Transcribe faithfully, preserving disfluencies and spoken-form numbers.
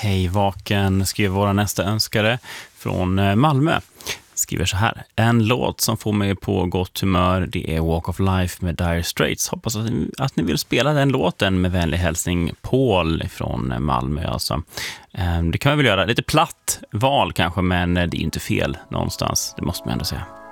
Hej vaken, skriver våra nästa önskare från Malmö. Skriver så här: en låt som får mig på gott humör, det är Walk of Life med Dire Straits. Hoppas att ni, att ni vill spela den låten. Med vänlig hälsning Paul från Malmö alltså. Det kan man väl göra, lite platt val kanske, men det är inte fel någonstans, det måste man ändå säga.